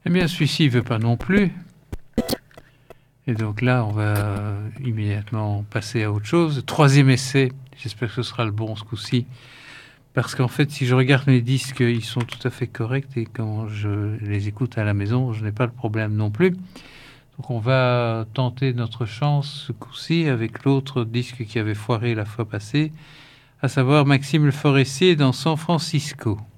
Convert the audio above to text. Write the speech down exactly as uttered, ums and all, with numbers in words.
Eh bien, celui-ci ne veut pas non plus. Et donc là, on va euh, immédiatement passer à autre chose. Troisième essai, j'espère que ce sera le bon ce coup-ci. Parce qu'en fait, si je regarde mes disques, ils sont tout à fait corrects et quand je les écoute à la maison, je n'ai pas le problème non plus. Donc on va tenter notre chance ce coup-ci avec l'autre disque qui avait foiré la fois passée, à savoir Maxime Le Forestier dans San Francisco.